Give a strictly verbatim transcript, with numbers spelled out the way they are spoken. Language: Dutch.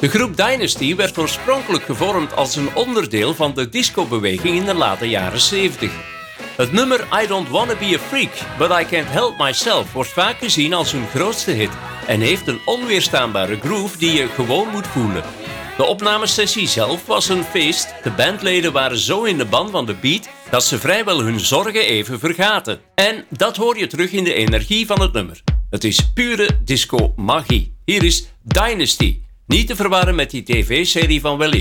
De groep Dynasty werd oorspronkelijk gevormd als een onderdeel van de discobeweging in de late jaren zeventig. Het nummer I Don't Wanna Be a Freak, But I Can't Help Myself wordt vaak gezien als hun grootste hit en heeft een onweerstaanbare groove die je gewoon moet voelen. De opnamesessie zelf was een feest. De bandleden waren zo in de ban van de beat dat ze vrijwel hun zorgen even vergaten. En dat hoor je terug in de energie van het nummer. Het is pure disco-magie. Hier is Dynasty. Niet te verwarren met die tv-serie van weleer.